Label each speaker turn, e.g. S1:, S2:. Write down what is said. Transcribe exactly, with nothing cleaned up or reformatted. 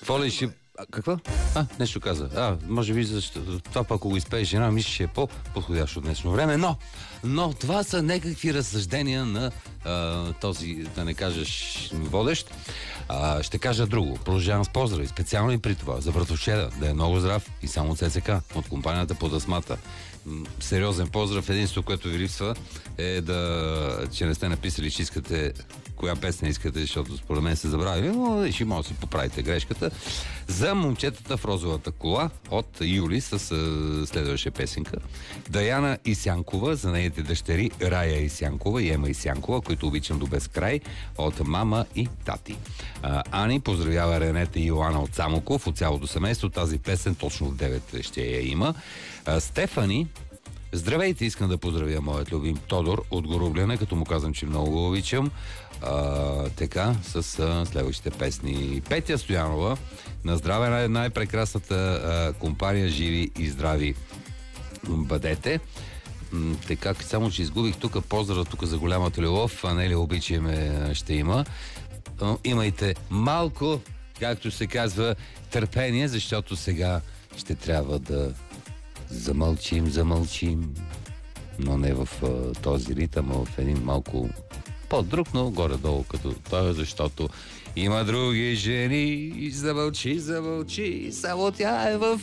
S1: Какво ли ще... А, какво? А, нещо каза. А, може би защо... Това пък, ако го изпее жена, мисля, че е по-подходящо днешно време, но, но това са някакви разсъждения на а, този, да не кажеш, водещ. А, ще кажа друго. Продължавам с поздрави. Специално и при това. За братовчеда да е много здрав и само ЦЦК от компанията под Асмата. Сериозен поздрав. Единството, което ви липсва е да, че не сте написали, че искате коя песен искате, защото според мен се забравили, но ще може да си поправите грешката. За момчетата в розовата кола от Юли с uh, следваща песенка. Даяна Исянкова за нейните дъщери Рая Исянкова и Ема Исянкова, които обичам до безкрай, от мама и тати. Uh, Ани поздравява Ренета и Йоана от Самоков, от цялото семейство. Тази песен точно в девет ще я има. Uh, Стефани, здравейте, искам да поздравя моят любим Тодор от Горубляне, като му казвам, че много го обичам. А, така, с а, следващите песни. Петя Стоянова, на здраве на най-прекрасната а, компания, живи и здрави бъдете. М, така, само че изгубих тук поздрава тук за голямата любов, а не ли обичаме ще има. Но имайте малко, както се казва, търпение, защото сега ще трябва да замълчим, замълчим, но не в а, този ритъм, а в един малко по-друг, но горе-долу като той, защото има други жени. Замълчи, замълчи, само тя е в